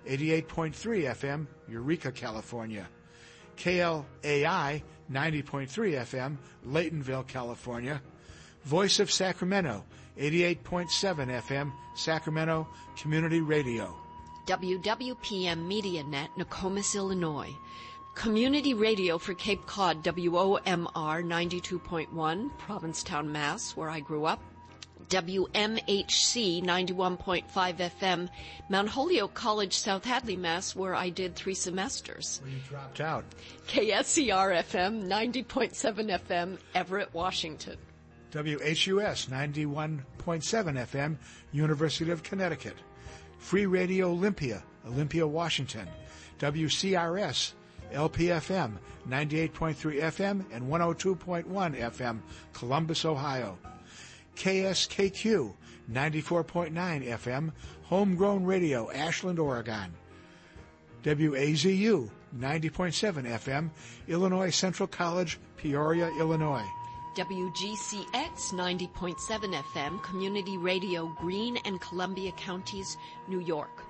88.3 FM, Eureka, California. KLAI 90.3 FM, Laytonville, California. Voice of Sacramento, 88.7 FM, Sacramento Community Radio. WWPM Media Net, Nokomis, Illinois. Community Radio for Cape Cod, WOMR 92.1, Provincetown, Mass., where I grew up. WMHC 91.5 FM, Mount Holyoke College, South Hadley, Mass., where I did 3 semesters. Where you dropped out. KSCR FM 90.7 FM, Everett, Washington. WHUS 91.7 FM, University of Connecticut. Free Radio Olympia, Olympia, Washington. WCRS LPFM 98.3 FM and 102.1 FM, Columbus, Ohio. KSKQ 94.9 FM, Homegrown Radio, Ashland, Oregon. WAZU 90.7 FM, Illinois Central College, Peoria, Illinois. WGCX 90.7 FM, Community Radio, Greene and Columbia Counties, New York.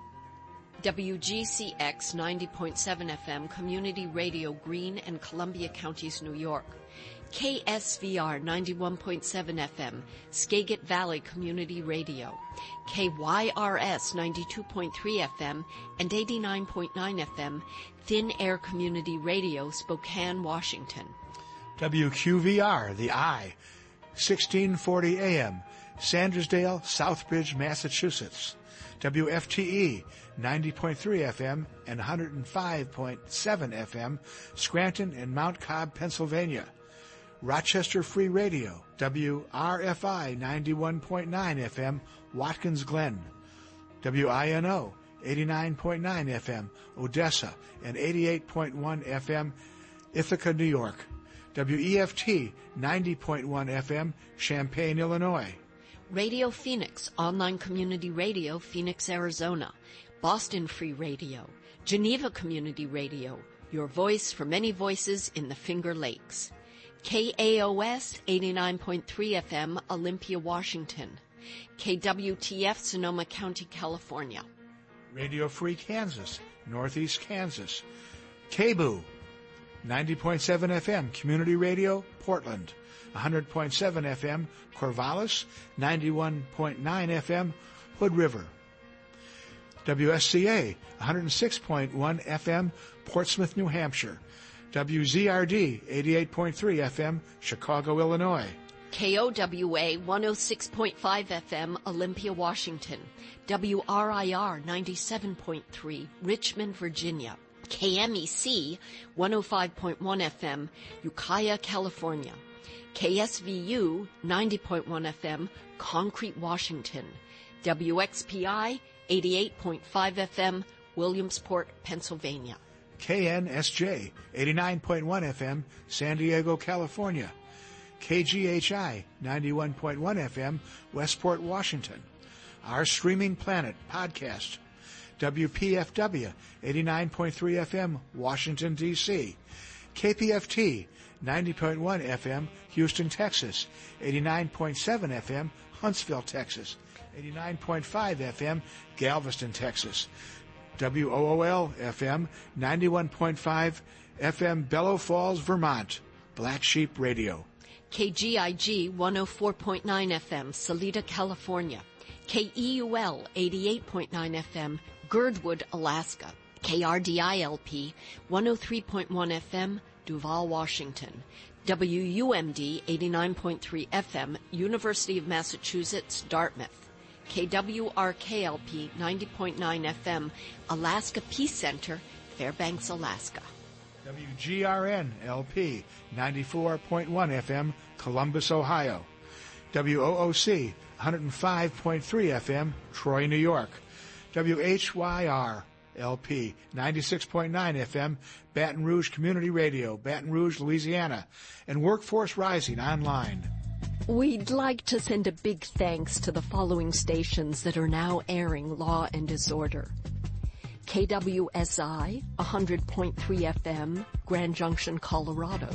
WGCX 90.7 FM, Community Radio, Greene and Columbia Counties, New York. KSVR 91.7 FM, Skagit Valley Community Radio. KYRS 92.3 FM and 89.9 FM, Thin Air Community Radio, Spokane, Washington. WQVR, The Eye, 1640 AM, Sandersdale, Southbridge, Massachusetts. WFTE, 90.3 FM and 105.7 FM, Scranton and Mount Cobb, Pennsylvania. Rochester Free Radio, WRFI 91.9 FM, Watkins Glen. WINO 89.9 FM, Odessa, and 88.1 FM, Ithaca, New York. WEFT 90.1 FM, Champaign, Illinois. Radio Phoenix, online community radio, Phoenix, Arizona. Boston Free Radio, Geneva Community Radio, your voice for many voices in the Finger Lakes. KAOS 89.3 FM, Olympia, Washington. KWTF, Sonoma County, California. Radio Free Kansas, Northeast Kansas. KBOO 90.7 FM, Community Radio, Portland. 100.7 FM, Corvallis. 91.9 FM, Hood River. WSCA 106.1 FM, Portsmouth, New Hampshire. WZRD 88.3 FM, Chicago, Illinois. KOWA 106.5 FM, Olympia, Washington. WRIR 97.3, Richmond, Virginia. KMEC 105.1 FM, Ukiah, California. KSVU 90.1 FM, Concrete, Washington. WXPI 88.5 FM, Williamsport, Pennsylvania. KNSJ 89.1 FM, San Diego, California. KGHI 91.1 FM, Westport, Washington. Our Streaming Planet podcast. WPFW 89.3 FM, Washington, D.C. KPFT 90.1 FM, Houston, Texas. 89.7 FM, Huntsville, Texas. 89.5 FM, Galveston, Texas. WOOL FM 91.5 FM, Bellow Falls, Vermont. Black Sheep Radio. KGIG 104.9 FM, Salida, California. KEUL 88.9 FM, Girdwood, Alaska. KRDILP 103.1 FM, Duval, Washington. WUMD 89.3 FM, University of Massachusetts, Dartmouth. KWRKLP 90.9 FM, Alaska Peace Center, Fairbanks, Alaska. WGRN LP 94.1 FM, Columbus, Ohio. WOOC 105.3 FM, Troy, New York. WHYR LP 96.9 FM, Baton Rouge Community Radio, Baton Rouge, Louisiana. And Workforce Rising online. We'd like to send a big thanks to the following stations that are now airing Law and Disorder. KWSI, 100.3 FM, Grand Junction, Colorado.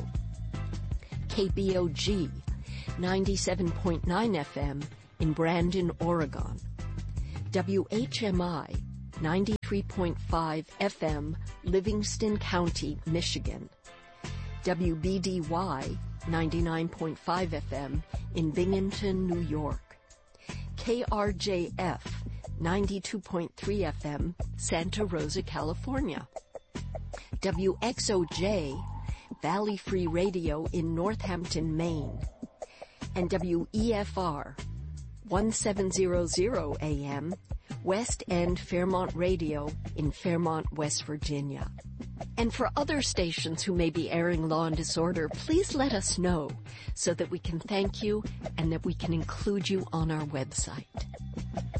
KBOG, 97.9 FM in Brandon, Oregon. WHMI, 93.5 FM, Livingston County, Michigan. WBDY 99.5 FM in Binghamton, New York. KRJF 92.3 FM, Santa Rosa, California. WXOJ, Valley Free Radio in Northampton, Maine. And WEFR 1700 AM, West End Fairmont Radio in Fairmont, West Virginia. And for other stations who may be airing Law and Disorder, please let us know so that we can thank you and that we can include you on our website.